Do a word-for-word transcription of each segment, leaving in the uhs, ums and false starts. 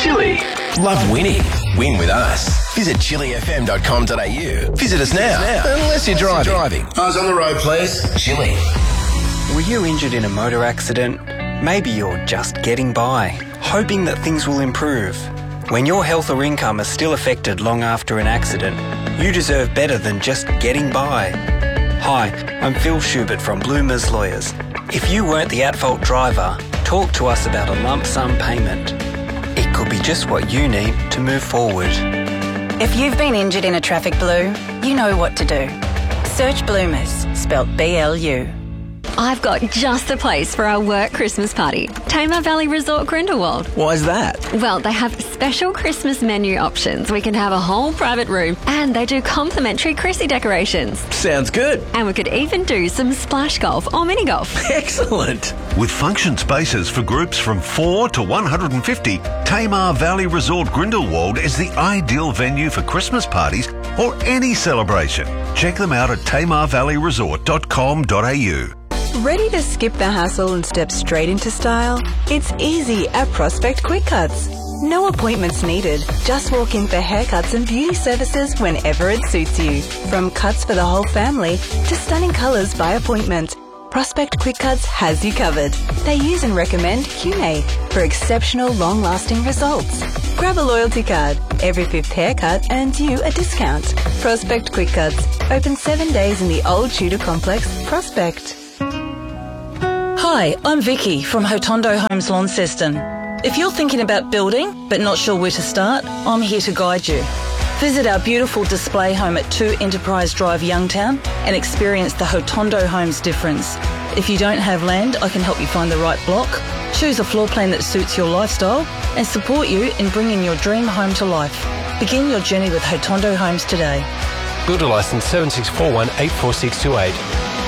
Chili. Love winning? Win with us. Visit chili f m dot com dot a u. Visit us now, unless you're driving. driving. Eyes on the road, please. Chili. Were you injured in a motor accident? Maybe you're just getting by, hoping that things will improve. When your health or income is still affected long after an accident, you deserve better than just getting by. Hi, I'm Phil Schubert from Bloomers Lawyers. If you weren't the at-fault driver, talk to us about a lump sum payment. It could be just what you need to move forward. If you've been injured in a traffic blue, you know what to do. Search Bloomers, spelt B L U. I've got just the place for our work Christmas party. Tamar Valley Resort Grindelwald. Why's that? Well, they have special Christmas menu options. We can have a whole private room and they do complimentary Chrissy decorations. Sounds good. And we could even do some splash golf or mini golf. Excellent. With function spaces for groups from four to one hundred fifty, Tamar Valley Resort Grindelwald is the ideal venue for Christmas parties or any celebration. Check them out at tamar valley resort dot com dot a u. Ready to skip the hassle and step straight into style? It's easy at Prospect Quick Cuts. No appointments needed. Just walk in for haircuts and beauty services whenever it suits you. From cuts for the whole family to stunning colours by appointment, Prospect Quick Cuts has you covered. They use and recommend Q M A for exceptional long-lasting results. Grab a loyalty card. Every fifth haircut earns you a discount. Prospect Quick Cuts. Open seven days in the Old Tudor Complex, Prospect. Hi, I'm Vicky from Hotondo Homes Launceston. If you're thinking about building but not sure where to start, I'm here to guide you. Visit our beautiful display home at two Enterprise Drive, Youngtown, and experience the Hotondo Homes difference. If you don't have land, I can help you find the right block, choose a floor plan that suits your lifestyle, and support you in bringing your dream home to life. Begin your journey with Hotondo Homes today. Builder licence seven six four one eight four six two eight.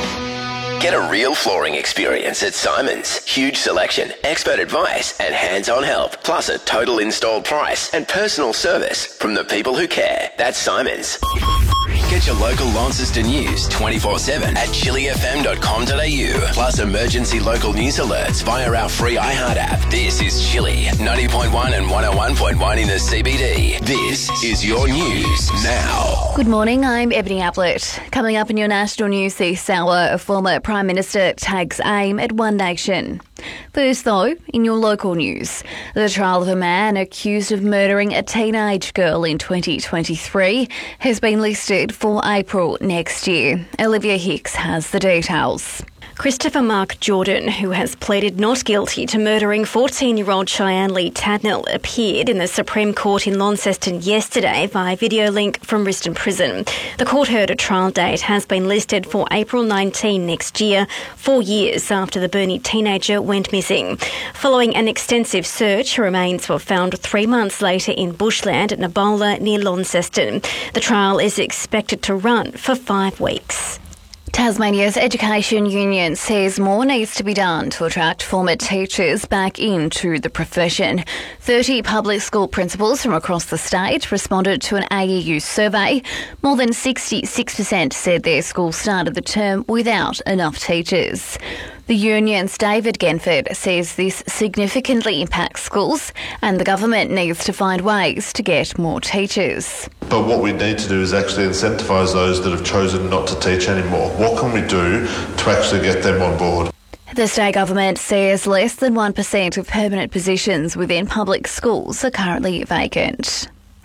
Get a real flooring experience at Simon's. Huge selection, expert advice and hands-on help, plus a total installed price and personal service from the people who care. That's Simon's. Get your local Launceston news twenty-four seven at chili f m dot com dot a u. Plus emergency local news alerts via our free iHeart app. This is Chili, ninety point one and one oh one point one in the C B D. This is your news now. Good morning, I'm Ebony Ablett. Coming up in your national news this hour, a former Prime Minister tags aim at One Nation. First though, in your local news, the trial of a man accused of murdering a teenage girl in twenty twenty-three has been listed for April next year. Olivia Hicks has the details. Christopher Mark Jordan, who has pleaded not guilty to murdering fourteen-year-old Cheyenne Lee Tadnell, appeared in the Supreme Court in Launceston yesterday via video link from Riston Prison. The court heard a trial date has been listed for April nineteenth next year, four years after the Burnie teenager went missing. Following an extensive search, her remains were found three months later in bushland at Nabola near Launceston. The trial is expected to run for five weeks. Tasmania's Education Union says more needs to be done to attract former teachers back into the profession. thirty public school principals from across the state responded to an A E U survey. More than sixty-six percent said their school started the term without enough teachers. The union's David Genford says this significantly impacts schools and the government needs to find ways to get more teachers. But what we need to do is actually incentivise those that have chosen not to teach anymore. What can we do to actually get them on board? The state government says less than one percent of permanent positions within public schools are currently vacant.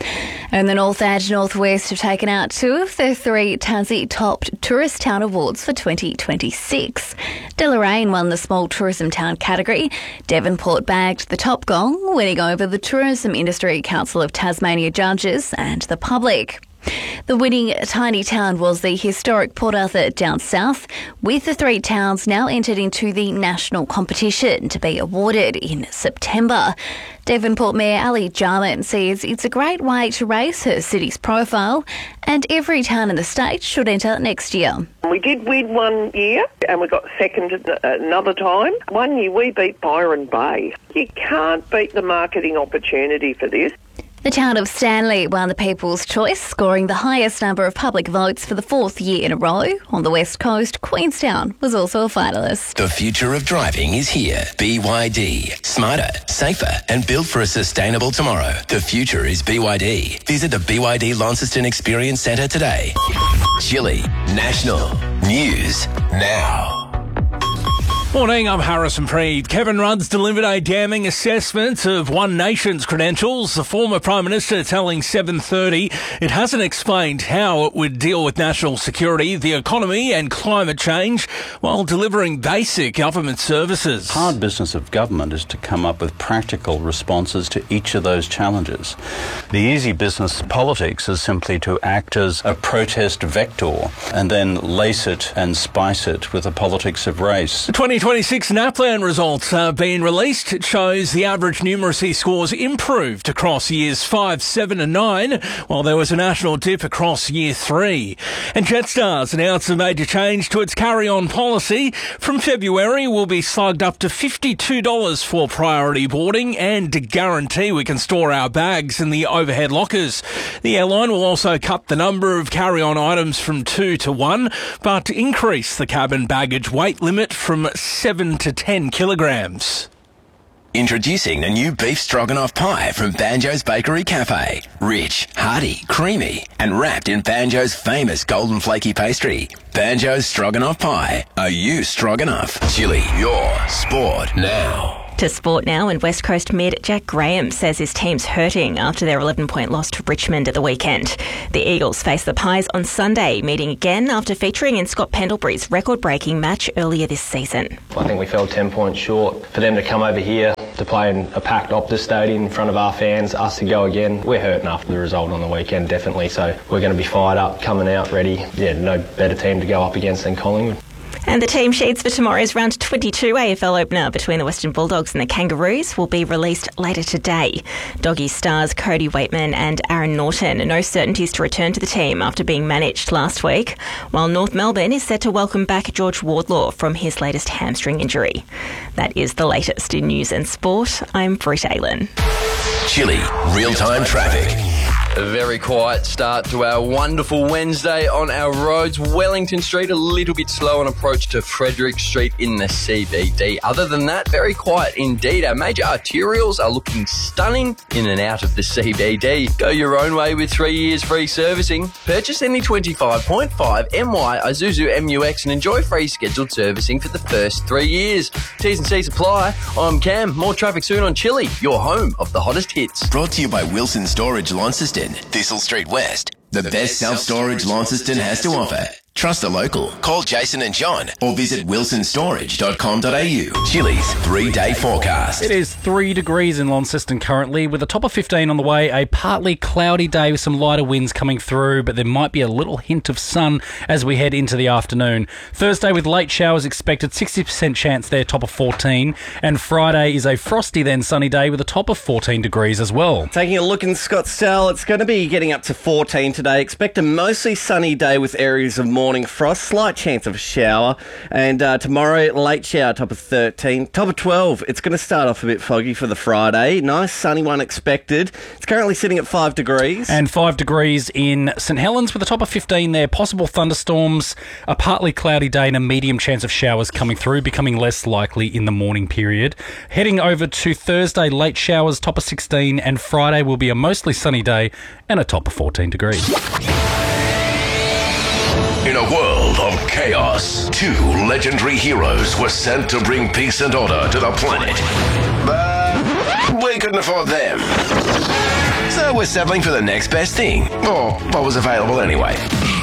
And the North and North West have taken out two of the three Tassie Top Tourist Town Awards for twenty twenty-six. Deloraine won the Small Tourism Town category. Devonport bagged the top gong, winning over the Tourism Industry Council of Tasmania judges and the public. The winning tiny town was the historic Port Arthur down south, with the three towns now entered into the national competition to be awarded in September. Devonport Mayor Ali Jarman says it's a great way to raise her city's profile and every town in the state should enter next year. We did win one year and we got second another time. One year we beat Byron Bay. You can't beat the marketing opportunity for this. The town of Stanley won the People's Choice, scoring the highest number of public votes for the fourth year in a row. On the West Coast, Queenstown was also a finalist. The future of driving is here. B Y D. Smarter, safer and built for a sustainable tomorrow. The future is B Y D. Visit the B Y D Launceston Experience Centre today. Chile National News Now. Morning, I'm Harrison Freed. Kevin Rudd's delivered a damning assessment of One Nation's credentials. The former Prime Minister telling seven thirty it hasn't explained how it would deal with national security, the economy and climate change while delivering basic government services. Hard business of government is to come up with practical responses to each of those challenges. The easy business politics is simply to act as a protest vector and then lace it and spice it with the politics of race. The twenty twenty-six NAPLAN results have been released. It shows the average numeracy scores improved across years five, seven and nine, while there was a national dip across year three. And Jetstar's announced a major change to its carry-on policy. From February, we'll be slugged up to fifty-two dollars for priority boarding and to guarantee we can store our bags in the overhead lockers. The airline will also cut the number of carry-on items from two to one, but increase the cabin baggage weight limit from seven to ten kilograms. Introducing the new beef stroganoff pie from Banjo's Bakery Cafe. Rich, hearty, creamy, and wrapped in Banjo's famous golden flaky pastry. Banjo's Stroganoff Pie. Are you stroganoff? Chili, your sport now. To sport now, and West Coast mid Jack Graham says his team's hurting after their eleven-point loss to Richmond at the weekend. The Eagles face the Pies on Sunday, meeting again after featuring in Scott Pendlebury's record-breaking match earlier this season. I think we fell ten points short. For them to come over here to play in a packed Optus Stadium in front of our fans, us to go again, we're hurting after the result on the weekend, definitely. So we're going to be fired up, coming out ready. Yeah, no better team to go up against than Collingwood. And the team sheets for tomorrow's round twenty-two A F L opener between the Western Bulldogs and the Kangaroos will be released later today. Doggy stars Cody Waitman and Aaron Norton are no certainties to return to the team after being managed last week, while North Melbourne is set to welcome back George Wardlaw from his latest hamstring injury. That is the latest in news and sport. I'm Britt Aylan. Chili real-time traffic. A very quiet start to our wonderful Wednesday on our roads. Wellington Street, a little bit slow on approach to Frederick Street in the C B D. Other than that, very quiet indeed. Our major arterials are looking stunning in and out of the C B D. Go your own way with three years free servicing. Purchase any twenty-five point five M Y Isuzu M U X and enjoy free scheduled servicing for the first three years. T's and C's apply. I'm Cam. More traffic soon on Chili, your home of the hottest hits. Brought to you by Wilson Storage Launceston, Thistle Street West. The, the best self-storage Launceston has to offer. Trust a local. Call Jason and John or visit wilson storage dot com dot a u. Chili's three-day forecast. It is three degrees in Launceston currently with a top of fifteen on the way. A partly cloudy day with some lighter winds coming through, but there might be a little hint of sun as we head into the afternoon. Thursday with late showers expected, sixty percent chance there, top of fourteen. And Friday is a frosty then sunny day with a top of fourteen degrees as well. Taking a look in Scottsdale, it's going to be getting up to fourteen today. Expect a mostly sunny day with areas of morning frost, slight chance of a shower, and uh, tomorrow late shower, top of thirteen, top of twelve. It's going to start off a bit foggy for the Friday. Nice sunny one expected. It's currently sitting at five degrees. And five degrees in St Helens with a top of fifteen there. Possible thunderstorms, a partly cloudy day and a medium chance of showers coming through, becoming less likely in the morning period. Heading over to Thursday, late showers, top of sixteen, and Friday will be a mostly sunny day and a top of fourteen degrees. In a world of chaos, two legendary heroes were sent to bring peace and order to the planet. But we couldn't afford them. So we're settling for the next best thing, or what was available anyway.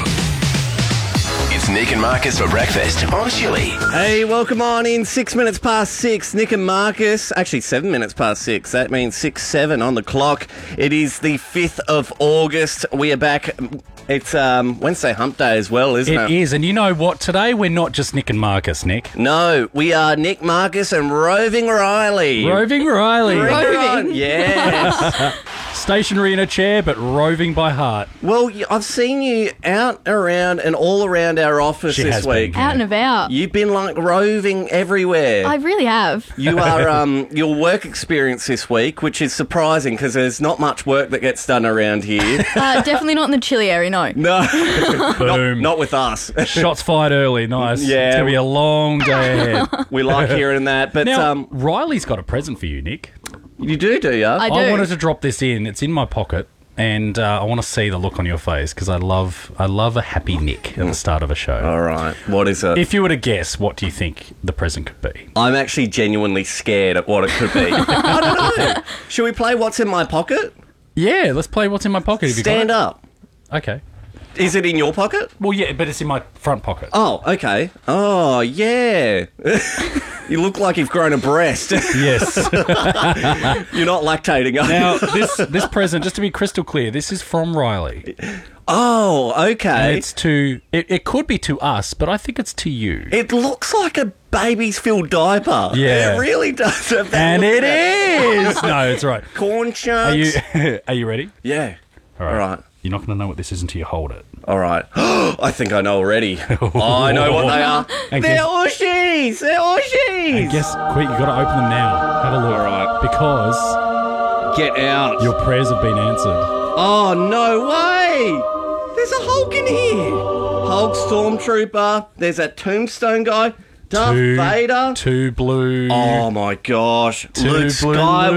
It's Nick and Marcus for breakfast on Chili. Hey, welcome on in. Six minutes past six. Nick and Marcus. Actually, seven minutes past six. That means six, seven on the clock. It is the fifth of August. We are back. It's um, Wednesday hump day as well, isn't it? It is. And you know what? Today we're not just Nick and Marcus, Nick. No, we are Nick, Marcus and Roving Riley. Roving Riley. Roving? Yes. stationary in a chair, but roving by heart. Well, y- I've seen you out, around, and all around our office She this has week. been, Out and about. You've been like roving everywhere. I really have. You are um, your work experience this week, which is surprising because there's not much work that gets done around here. Uh, definitely not in the chilly area, no. No, not, Boom. not with us. Shots fired early. Nice. Yeah. It's going to be a long day ahead. We like hearing that. But now, um, Riley's got a present for you, Nick. You do, do you? I do. I wanted to drop this in. It's in my pocket. And uh, I want to see the look on your face because I love I love a happy Nick at the start of a show. All right. What is it? If you were to guess, what do you think the present could be? I'm actually genuinely scared at what it could be. I don't know. Should we play What's in My Pocket? Yeah, let's play What's in My Pocket. Have you Stand got up. it? Okay. Is it in your pocket? Well, yeah, but it's in my front pocket. Oh, okay. Oh, yeah. You look like you've grown a breast. Yes. You're not lactating, are you? Now, this this present, just to be crystal clear, this is from Riley. Oh, okay. And it's to, it, it could be to us, but I think it's to you. It looks like a baby's filled diaper. Yeah. It really does. Have that And look it at is! No, it's right. Corn chunks. Are you, are you ready? Yeah. All right. All right. You're not going to know what this is until you hold it. All right. I think I know already. I know what they are. And They're guess- Ooshies! They're Ooshies! And guess, quick, you've got to open them now. Have a look. All right. Because Get out. your prayers have been answered. Oh, no way! There's a Hulk in here. Hulk Stormtrooper. There's that Tombstone guy. Darth Two- Vader. Two blue. Oh my gosh. Two Luke blue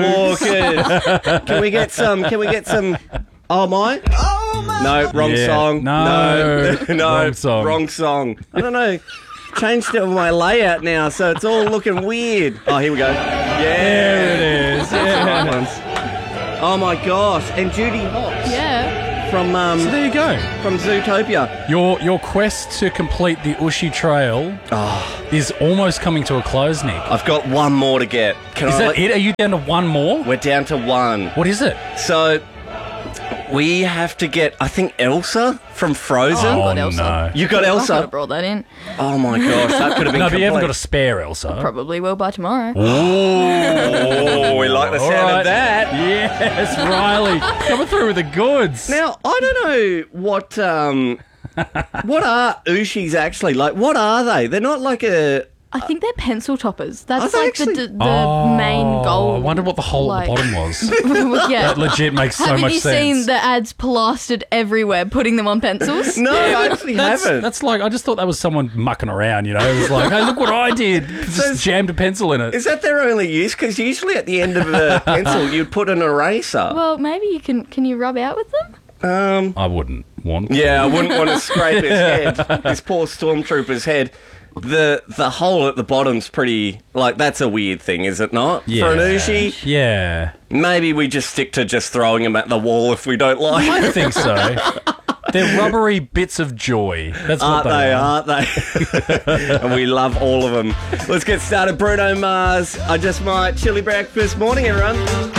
Skywalker. Can we get some can we get some Oh my? No, wrong Yeah. song. No. No. No. Wrong song. Wrong song. I don't know. Changed it my layout now, so it's all looking weird. Oh, here we go. Yeah. There it is. Yeah. Oh my gosh. And Judy Hopps. Yeah. From um So there you go. from Zootopia. Your your quest to complete the Ushi Trail Oh, is almost coming to a close, Nick. I've got one more to get. Can Is I that let- it? Are you down to one more? We're down to one. What is it? So we have to get, I think, Elsa from Frozen. Oh, got Oh, Elsa. no. You got I could Elsa? have brought that in. Oh my gosh, that could have been No, but you haven't complete. got a spare Elsa. Probably will by tomorrow. Oh, we like the All sound right. of that. Yes, Riley. Coming through with the goods. Now, I don't know what um, what are Ushis actually like. What are they? They're not like a. I think they're pencil toppers. That's Are they like actually- the, the Oh, main goal. I wonder what the hole like- at the bottom was. yeah. That legit makes so Haven't much you sense. seen the ads plastered everywhere, putting them on pencils? No, I actually That's, haven't. that's like, I just thought that was someone mucking around, you know? It was like, hey, look what I did. Just jammed a pencil in it. Is that their only use? Because usually at the end of a pencil, you'd put an eraser. Well, maybe you can. Can you rub out with them? Um, I wouldn't want. yeah, I wouldn't want to scrape his head, his poor stormtrooper's head. The the hole at the bottom's pretty, like, that's a weird thing, is it not? Yeah. For an Ushi? Yeah. Maybe we just stick to just throwing them at the wall if we don't like I them. think so. They're rubbery bits of joy. That's what Aren't they, they, are. aren't they? And we love all of them. Let's get started. Bruno Mars, I Just Might. Chili breakfast. Morning, everyone.